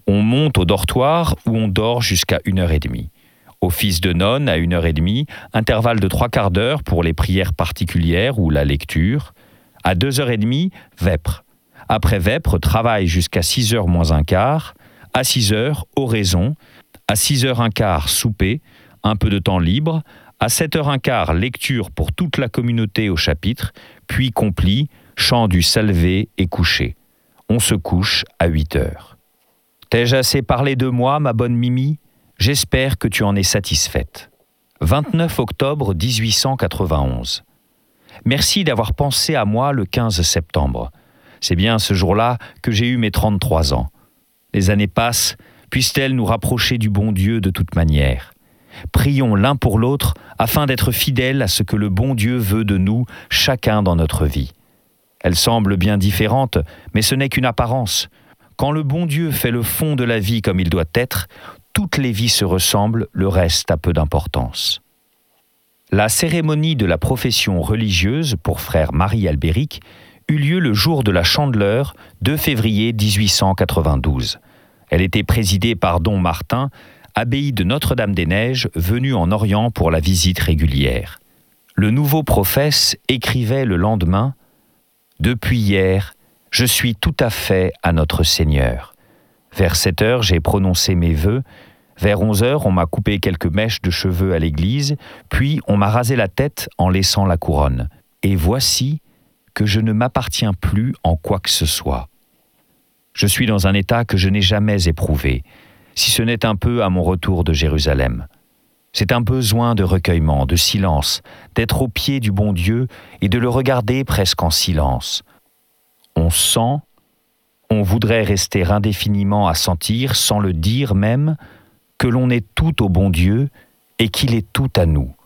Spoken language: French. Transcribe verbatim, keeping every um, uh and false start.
On monte au dortoir où on dort jusqu'à une heure trente. Office de nonne à une heure trente, intervalle de trois quarts d'heure pour les prières particulières ou la lecture. À deux heures trente, vêpres. Après vêpres, travail jusqu'à six heures moins un quart. À six heures, oraison. À six heures un quart, souper. Un peu de temps libre. À sept heures un quart, lecture pour toute la communauté au chapitre. Puis complis, chant du salvé et coucher. On se couche à huit heures. T'ai-je assez parlé de moi, ma bonne Mimi ? J'espère que tu en es satisfaite. vingt-neuf octobre dix-huit cent quatre-vingt-onze. Merci d'avoir pensé à moi le quinze septembre. C'est bien ce jour-là que j'ai eu mes trente-trois ans. Les années passent, puissent-elles nous rapprocher du bon Dieu de toute manière. Prions l'un pour l'autre afin d'être fidèles à ce que le bon Dieu veut de nous, chacun dans notre vie. Elle semble bien différente, mais ce n'est qu'une apparence. Quand le bon Dieu fait le fond de la vie comme il doit être, toutes les vies se ressemblent, le reste a peu d'importance. La cérémonie de la profession religieuse pour frère Marie Albéric eut lieu le jour de la Chandeleur, deux février dix-huit cent quatre-vingt-douze. Elle était présidée par don Martin, abbaye de Notre-Dame-des-Neiges, venu en Orient pour la visite régulière. Le nouveau prophète écrivait le lendemain « Depuis hier, je suis tout à fait à notre Seigneur. Vers sept heures, j'ai prononcé mes vœux. Vers onze heures, on m'a coupé quelques mèches de cheveux à l'église, puis on m'a rasé la tête en laissant la couronne. Et voici que je ne m'appartiens plus en quoi que ce soit. Je suis dans un état que je n'ai jamais éprouvé, si ce n'est un peu à mon retour de Jérusalem. C'est un besoin de recueillement, de silence, d'être au pied du bon Dieu et de le regarder presque en silence. On sent, on voudrait rester indéfiniment à sentir, sans le dire même, que l'on est tout au bon Dieu et qu'il est tout à nous.